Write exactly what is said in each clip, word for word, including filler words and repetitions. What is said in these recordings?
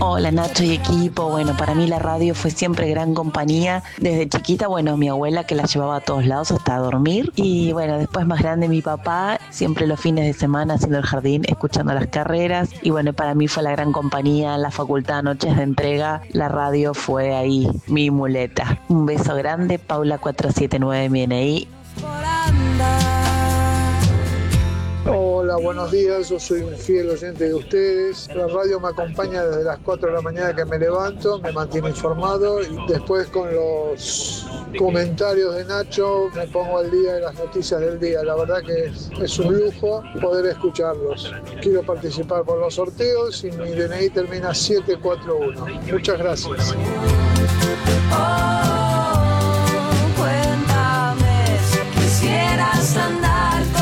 Hola Nacho y equipo, bueno, para mí la radio fue siempre gran compañía. Desde chiquita, bueno, mi abuela que la llevaba a todos lados hasta dormir. Y bueno, después más grande mi papá, siempre los fines de semana haciendo el jardín, escuchando las carreras. Y bueno, para mí fue la gran compañía en la facultad, noches de entrega. La radio fue ahí, mi muleta. Un beso grande, Paula cuatro siete nueve, mi N I. Hola, buenos días, yo soy un fiel oyente de ustedes. La radio me acompaña desde las cuatro de la mañana que me levanto, me mantiene informado y después con los comentarios de Nacho me pongo al día de las noticias del día. La verdad que es, es un lujo poder escucharlos. Quiero participar por los sorteos y mi D N I termina siete cuatro uno. Muchas gracias. Oh, cuéntame si quisieras andar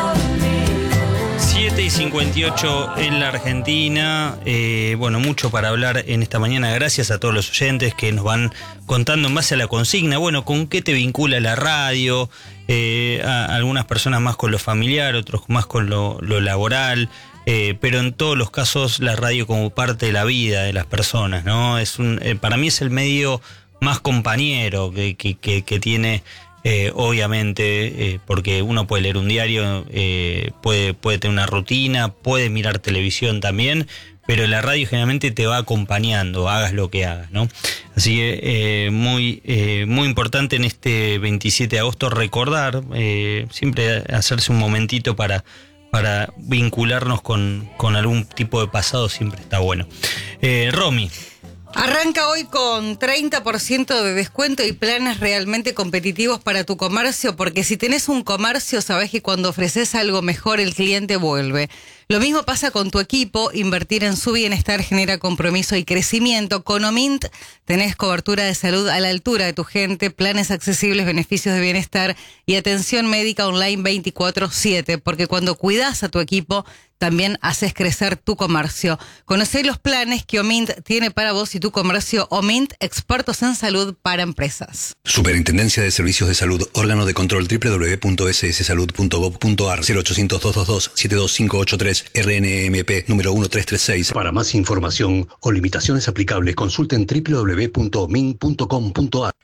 siete y cincuenta y ocho en la Argentina. Eh, bueno, mucho para hablar en esta mañana. Gracias a todos los oyentes que nos van contando en base a la consigna. Bueno, ¿con qué te vincula la radio? Eh, a algunas personas más con lo familiar, otros más con lo, lo laboral. Eh, pero en todos los casos la radio como parte de la vida de las personas, ¿no? Es un, eh, para mí es el medio más compañero que, que, que, que tiene... Eh, obviamente, eh, porque uno puede leer un diario, eh, puede, puede tener una rutina, puede mirar televisión también, pero la radio generalmente te va acompañando, hagas lo que hagas, ¿no? Así que eh, muy, eh, muy importante en este veintisiete de agosto recordar, eh, siempre hacerse un momentito para, para vincularnos con, con algún tipo de pasado, siempre está bueno. Eh, Romy. Arranca hoy con treinta por ciento de descuento y planes realmente competitivos para tu comercio, porque si tenés un comercio, sabés que cuando ofreces algo mejor, el cliente vuelve. Lo mismo pasa con tu equipo, invertir en su bienestar genera compromiso y crecimiento. Con Omint tenés cobertura de salud a la altura de tu gente, planes accesibles, beneficios de bienestar y atención médica online veinticuatro siete, porque cuando cuidás a tu equipo, también haces crecer tu comercio. Conocé los planes que Omint tiene para vos y tu comercio. Omint, expertos en salud para empresas. Superintendencia de Servicios de Salud, órgano de control doble u doble u doble u punto s s salud punto gov punto a r, cero ochocientos, doscientos veintidós, setenta y dos quinientos ochenta y tres, R N M P, número uno tres tres seis. Para más información o limitaciones aplicables, consulten doble u doble u doble u punto omint punto com punto a r.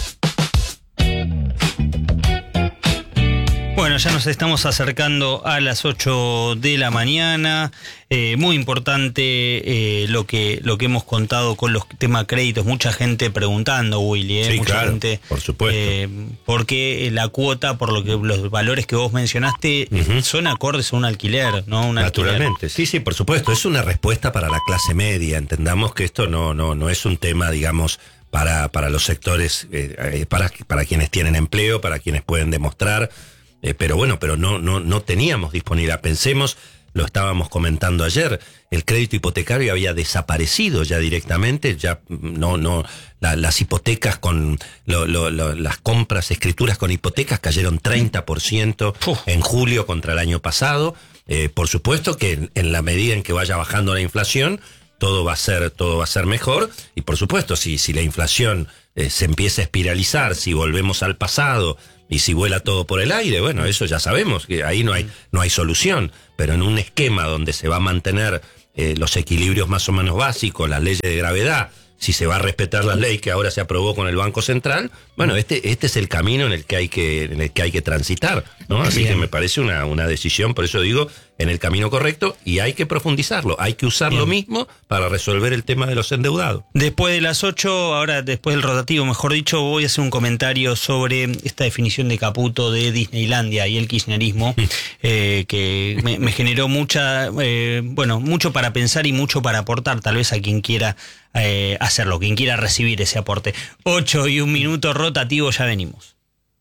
Bueno, ya nos estamos acercando a las ocho de la mañana. Eh, muy importante eh, lo que lo que hemos contado con los temas créditos. Mucha gente preguntando, Willy. Eh, sí, mucha claro, gente, por supuesto. Eh, porque la cuota, por lo que los valores que vos mencionaste, uh-huh. son acordes a un alquiler, ¿no? Un Naturalmente, alquiler. sí, sí, por supuesto. Es una respuesta para la clase media. Entendamos que esto no, no, no es un tema, digamos, para, para los sectores, eh, para, para quienes tienen empleo, para quienes pueden demostrar. Eh, pero bueno, pero no, no, no teníamos disponibilidad. Pensemos, lo estábamos comentando ayer, el crédito hipotecario había desaparecido ya directamente, ya no, no, la, las hipotecas con lo, lo, lo, las compras, escrituras con hipotecas cayeron treinta por ciento en julio contra el año pasado. Eh, por supuesto que en, en la medida en que vaya bajando la inflación, todo va a ser, todo va a ser mejor. Y por supuesto, si, si la inflación eh, se empieza a espiralizar, si volvemos al pasado, y si vuela todo por el aire, bueno, eso ya sabemos, que ahí no hay, no hay solución. Pero en un esquema donde se va a mantener eh, los equilibrios más o menos básicos, las leyes de gravedad, si se va a respetar la ley que ahora se aprobó con el Banco Central, bueno, este, este es el camino en el que hay que, en el que hay que transitar, ¿no? Así Bien. que me parece una, una decisión, por eso digo, en el camino correcto, y hay que profundizarlo, hay que usar Bien. lo mismo para resolver el tema de los endeudados. Después de las ocho, ahora después del rotativo, mejor dicho, voy a hacer un comentario sobre esta definición de Caputo de Disneylandia y el kirchnerismo, eh, que me, me generó mucha, eh, bueno, mucho para pensar y mucho para aportar, tal vez a quien quiera eh, hacerlo, quien quiera recibir ese aporte. Ocho y un minuto rotativo, ya venimos.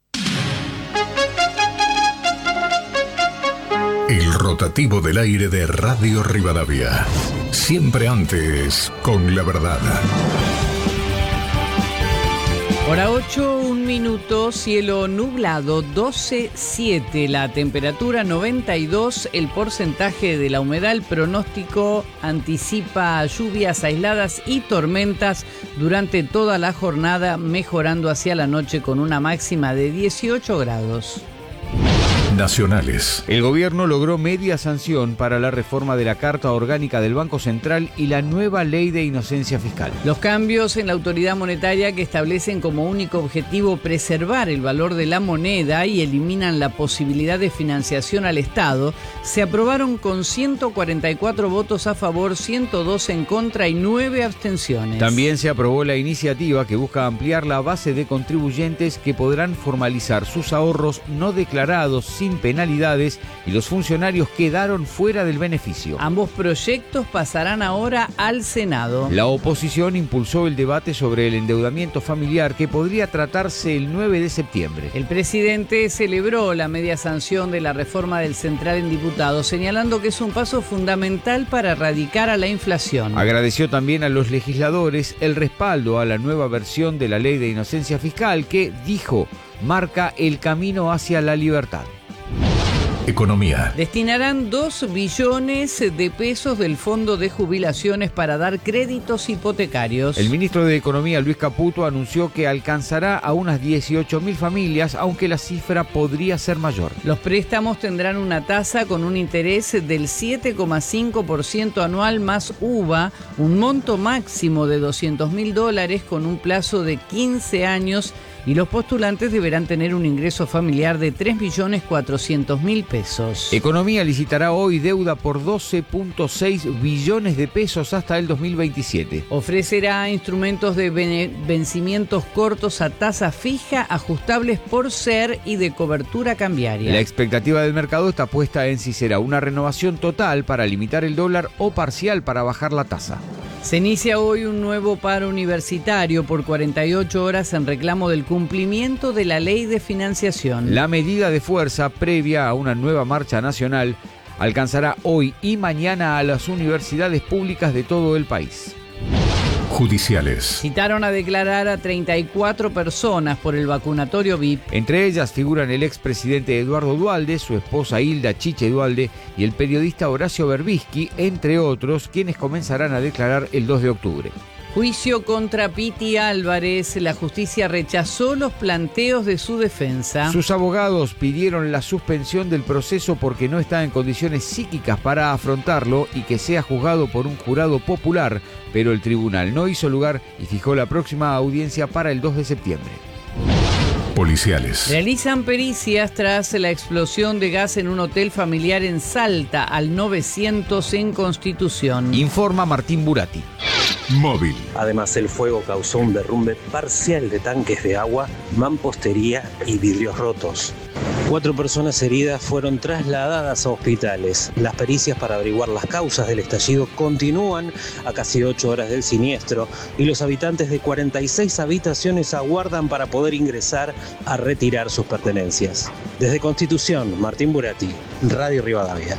El rotativo del aire de Radio Rivadavia. Siempre antes, con la verdad. Hora ocho, un minuto, cielo nublado, doce siete, la temperatura noventa y dos, el porcentaje de la humedad, el pronóstico anticipa lluvias aisladas y tormentas durante toda la jornada, mejorando hacia la noche con una máxima de dieciocho grados. Nacionales. El gobierno logró media sanción para la reforma de la Carta Orgánica del Banco Central y la nueva Ley de Inocencia Fiscal. Los cambios en la autoridad monetaria, que establecen como único objetivo preservar el valor de la moneda y eliminan la posibilidad de financiación al Estado, se aprobaron con ciento cuarenta y cuatro votos a favor, ciento dos en contra y nueve abstenciones. También se aprobó la iniciativa que busca ampliar la base de contribuyentes que podrán formalizar sus ahorros no declarados sin penalidades, y los funcionarios quedaron fuera del beneficio. Ambos proyectos pasarán ahora al Senado. La oposición impulsó el debate sobre el endeudamiento familiar, que podría tratarse el nueve de septiembre. El presidente celebró la media sanción de la reforma del Central en diputados, señalando que es un paso fundamental para erradicar a la inflación. Agradeció también a los legisladores el respaldo a la nueva versión de la Ley de Inocencia Fiscal que, dijo, marca el camino hacia la libertad. Economía. Destinarán dos billones de pesos del Fondo de Jubilaciones para dar créditos hipotecarios. El ministro de Economía, Luis Caputo, anunció que alcanzará a unas dieciocho mil familias, aunque la cifra podría ser mayor. Los préstamos tendrán una tasa con un interés del siete coma cinco por ciento anual más U V A, un monto máximo de doscientos mil dólares con un plazo de quince años, y los postulantes deberán tener un ingreso familiar de tres millones cuatrocientos mil pesos. Economía licitará hoy deuda por doce punto seis billones de pesos hasta el dos mil veintisiete. Ofrecerá instrumentos de vencimientos cortos a tasa fija, ajustables por ser y de cobertura cambiaria. La expectativa del mercado está puesta en si será una renovación total para limitar el dólar o parcial para bajar la tasa. Se inicia hoy un nuevo paro universitario por cuarenta y ocho horas en reclamo del cumplimiento de la ley de financiación. La medida de fuerza previa a una nueva marcha nacional alcanzará hoy y mañana a las universidades públicas de todo el país. Judiciales. Citaron a declarar a treinta y cuatro personas por el vacunatorio V I P. Entre ellas figuran el expresidente Eduardo Duhalde, su esposa Hilda Chiche Duhalde y el periodista Horacio Berbisky, entre otros, quienes comenzarán a declarar el dos de octubre. Juicio contra Piti Álvarez. La justicia rechazó los planteos de su defensa. Sus abogados pidieron la suspensión del proceso porque no está en condiciones psíquicas para afrontarlo y que sea juzgado por un jurado popular, pero el tribunal no hizo lugar y fijó la próxima audiencia para el dos de septiembre. Policiales. Realizan pericias tras la explosión de gas en un hotel familiar en Salta, al novecientos en Constitución. Informa Martín Burati. Móvil. Además, el fuego causó un derrumbe parcial de tanques de agua, mampostería y vidrios rotos. Cuatro personas heridas fueron trasladadas a hospitales. Las pericias para averiguar las causas del estallido continúan a casi ocho horas del siniestro y los habitantes de cuarenta y seis habitaciones aguardan para poder ingresar a retirar sus pertenencias. Desde Constitución, Martín Burati, Radio Rivadavia.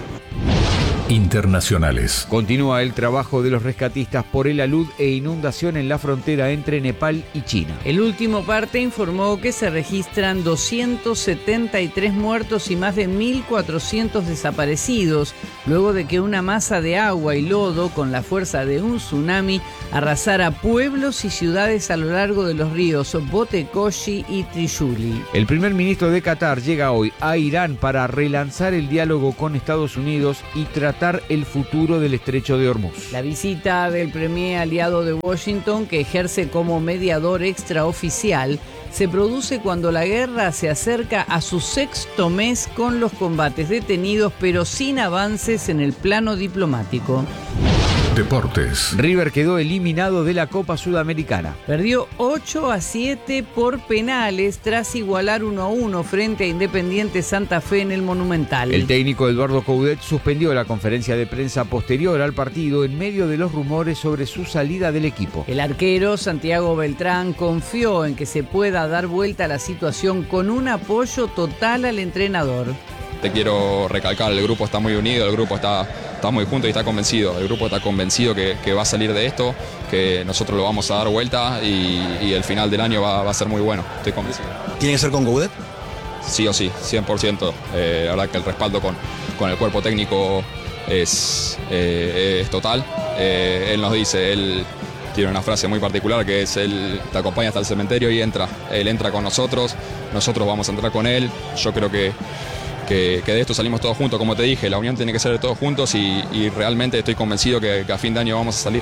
Internacionales. Continúa el trabajo de los rescatistas por el alud e inundación en la frontera entre Nepal y China. El último parte informó que se registran doscientos setenta y tres muertos y más de mil cuatrocientos desaparecidos, luego de que una masa de agua y lodo con la fuerza de un tsunami arrasara pueblos y ciudades a lo largo de los ríos Botecoshi y Trishuli. El primer ministro de Qatar llega hoy a Irán para relanzar el diálogo con Estados Unidos y tratar el futuro del estrecho de Hormuz. La visita del premier aliado de Washington, que ejerce como mediador extraoficial, se produce cuando la guerra se acerca a su sexto mes con los combates detenidos, pero sin avances en el plano diplomático. Deportes. River quedó eliminado de la Copa Sudamericana. Perdió ocho a siete por penales tras igualar uno a uno frente a Independiente Santa Fe en el Monumental. El técnico Eduardo Coudet suspendió la conferencia de prensa posterior al partido en medio de los rumores sobre su salida del equipo. El arquero Santiago Beltrán confió en que se pueda dar vuelta a la situación con un apoyo total al entrenador. Te quiero recalcar, el grupo está muy unido, el grupo está, está muy junto y está convencido. El grupo está convencido que, que va a salir de esto, que nosotros lo vamos a dar vuelta y, y el final del año va, va a ser muy bueno. Estoy convencido. ¿Tiene que ser con Coudet? Sí o sí, cien por ciento. Eh, la verdad que el respaldo con, con el cuerpo técnico es, eh, es total. Eh, él nos dice, él tiene una frase muy particular que es, él te acompaña hasta el cementerio y entra. Él entra con nosotros, nosotros vamos a entrar con él. Yo creo que que, que de esto salimos todos juntos, como te dije, la unión tiene que ser de todos juntos y, y realmente estoy convencido que, que a fin de año vamos a salir.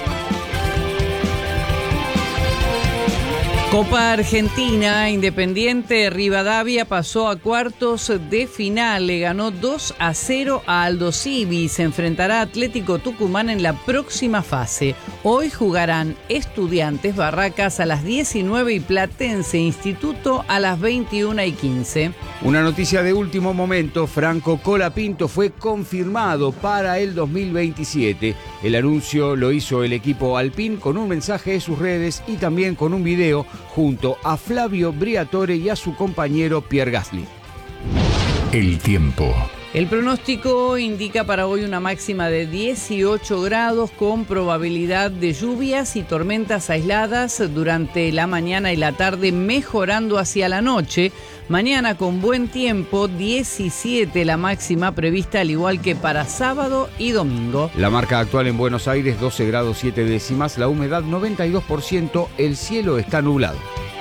Copa Argentina, Independiente Rivadavia pasó a cuartos de final, le ganó dos a cero a Aldo Civi, se enfrentará a Atlético Tucumán en la próxima fase. Hoy jugarán Estudiantes Barracas a las diecinueve y Platense Instituto a las veintiuna y quince. Una noticia de último momento, Franco Colapinto fue confirmado para el dos mil veintisiete. El anuncio lo hizo el equipo Alpine con un mensaje de sus redes y también con un video junto a Flavio Briatore y a su compañero Pierre Gasly. El tiempo. El pronóstico indica para hoy una máxima de dieciocho grados con probabilidad de lluvias y tormentas aisladas durante la mañana y la tarde, mejorando hacia la noche. Mañana con buen tiempo, diecisiete la máxima prevista, al igual que para sábado y domingo. La marca actual en Buenos Aires, doce grados siete décimas, la humedad noventa y dos por ciento, el cielo está nublado.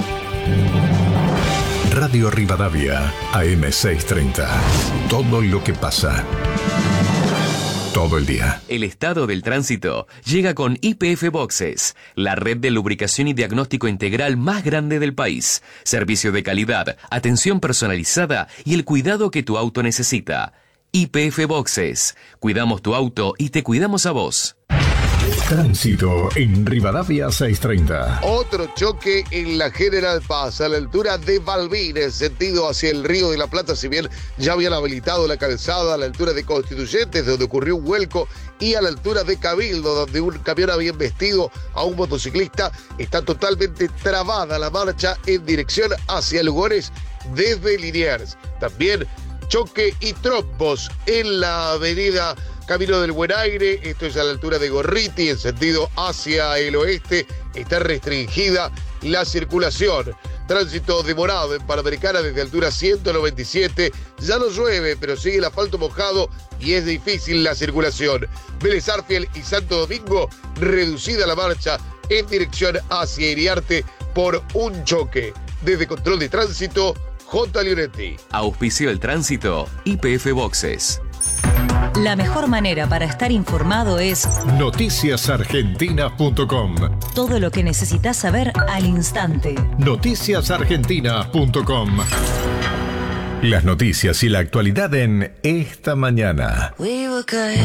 Radio Rivadavia, A M seiscientos treinta. Todo lo que pasa. Todo el día. El estado del tránsito llega con Y P F Boxes, la red de lubricación y diagnóstico integral más grande del país. Servicio de calidad, atención personalizada y el cuidado que tu auto necesita. Y P F Boxes. Cuidamos tu auto y te cuidamos a vos. Tránsito en Rivadavia seiscientos treinta. Otro choque en la General Paz, a la altura de Balbín, en sentido hacia el Río de la Plata, si bien ya habían habilitado la calzada a la altura de Constituyentes, donde ocurrió un vuelco, y a la altura de Cabildo, donde un camión había embestido a un motociclista. Está totalmente trabada la marcha en dirección hacia Lugones desde Liniers. También choque y trombos en la avenida Camino del Buen Aire, esto es a la altura de Gorriti, en sentido hacia el oeste, está restringida la circulación. Tránsito demorado en Panamericana desde altura ciento noventa y siete, ya no llueve, pero sigue el asfalto mojado y es difícil la circulación. Vélez Arfiel y Santo Domingo, reducida la marcha en dirección hacia Iriarte por un choque. Desde Control de Tránsito, J. Leonetti. Auspicio el tránsito, Y P F Boxes. La mejor manera para estar informado es noticias argentinas punto com. Todo lo que necesitas saber al instante. noticias argentinas punto com. Las noticias y la actualidad en Esta Mañana. We were good.